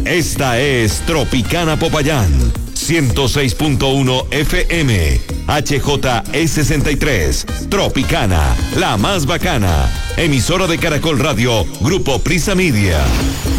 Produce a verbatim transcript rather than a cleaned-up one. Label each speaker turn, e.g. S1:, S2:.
S1: Esta es Tropicana Popayán, ciento seis punto uno F M, H J E sesenta y tres, Tropicana, la más bacana, emisora de Caracol Radio, Grupo Prisa Media.